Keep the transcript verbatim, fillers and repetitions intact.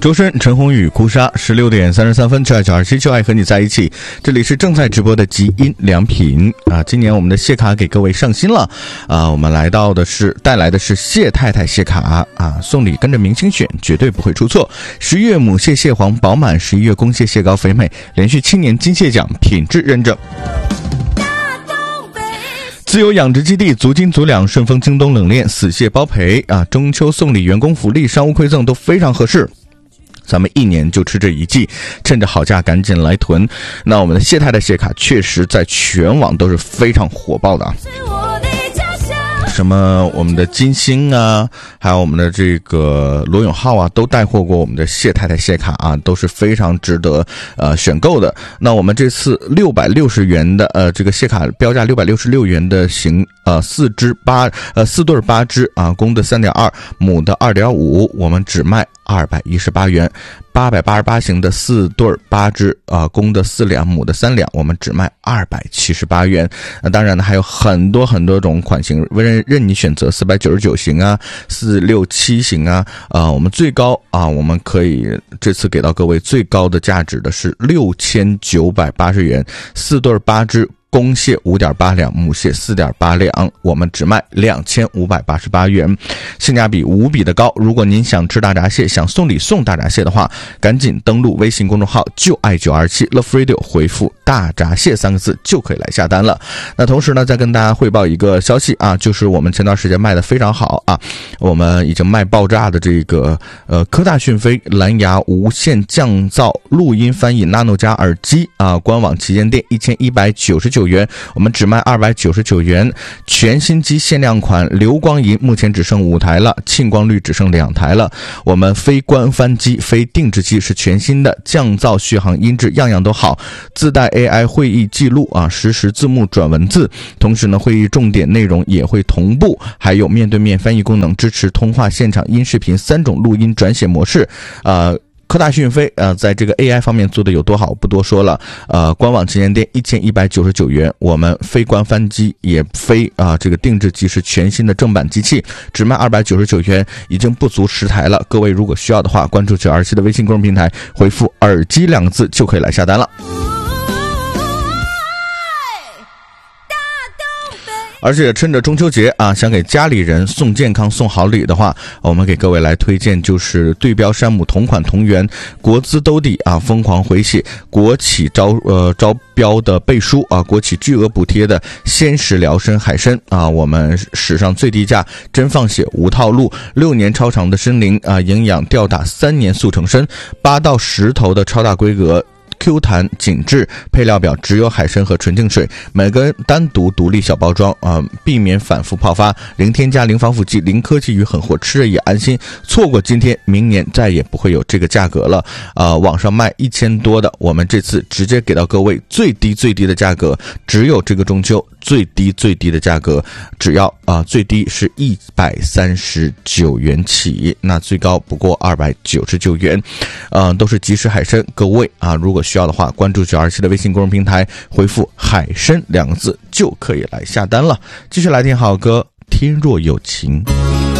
周深、陈鸿宇、哭砂，十六点三十三分，就爱九二七，就爱和你在一起。这里是正在直播的极音良品啊！今年我们的谢卡给各位上新了啊！我们来到的是带来的是谢太太谢卡啊，送礼跟着明星选，绝对不会出错。十一月母蟹蟹黄饱满，十一月公蟹蟹膏肥美，连续七年金蟹奖品质认证。自有养殖基地，足斤足两，顺丰、京东冷链死蟹包赔啊！中秋送礼、员工福利、商务馈赠都非常合适。咱们一年就吃这一季，趁着好价赶紧来囤。那我们的谢太太谢卡确实在全网都是非常火爆的啊。什么我们的金星啊，还有我们的这个罗永浩啊，都带货过我们的谢太太谢卡啊，都是非常值得呃选购的。那我们这次六百六十元的呃这个谢卡标价六百六十六元的型呃四只八呃四对八只啊，公的 三点二， 母的 二点五， 我们只卖二百一十八元。八百八十八型的四对八只啊，公的四两，母的三两，我们只卖二百七十八元。那当然呢，还有很多很多种款型，任任你选择，四百九十九型啊，四六七型啊，啊，我们最高啊，我们可以这次给到各位最高的价值的是六千九百八十元，四对八只。公蟹 五点八两，母蟹 四点八两，我们只卖两千五百八十八元，性价比无比的高。如果您想吃大闸蟹，想送礼送大闸蟹的话，赶紧登录微信公众号就爱九二七 Love Radio， 回复大闸蟹三个字就可以来下单了。那同时呢，再跟大家汇报一个消息啊，就是我们前段时间卖的非常好啊，我们已经卖爆炸的这个呃科大讯飞蓝牙无线降噪录音翻译 Nano 加耳机啊，官网旗舰店一千一百九十九元，我们只卖二百九十九元。全新机限量款流光银目前只剩五台了，沁光绿只剩两台了。我们非官翻机非定制机，是全新的，降噪续航音质样样都好，自带 A I 会议记录啊，实时字幕转文字，同时呢会议重点内容也会同步，还有面对面翻译功能，支持通话、现场音视频三种录音转写模式啊。科大讯飞呃，在这个 A I 方面做的有多好不多说了，呃，官网旗舰店一千一百九十九元，我们非官翻机也非啊、呃、这个定制机，是全新的正版机器，只卖二百九十九元，已经不足十台了。各位如果需要的话，关注九二七的微信公众平台，回复耳机两个字就可以来下单了。而且趁着中秋节啊，想给家里人送健康送好礼的话，我们给各位来推荐就是对标山姆同款同源国资兜底啊，疯狂回血国企招呃招标的背书啊，国企巨额补贴的鲜食疗参海参啊，我们史上最低价，真放血无套路，六年超长的参龄啊，营养吊打三年速成参，八到十头的超大规格。Q 弹紧致，配料表只有海参和纯净水，每个单独独立小包装啊、呃，避免反复泡发，零添加、零防腐剂、零科技与狠活，吃着也安心。错过今天，明年再也不会有这个价格了。啊、呃，网上卖一千多的，我们这次直接给到各位最低最低的价格，只有这个中秋最低最低的价格，只要啊、呃、最低是一百三十九元起，那最高不过二百九十九元，呃，都是即食海参。各位啊，如果需要的话，关注九二七的微信公众平台，回复海参两个字就可以来下单了。继续来听好歌，天若有情。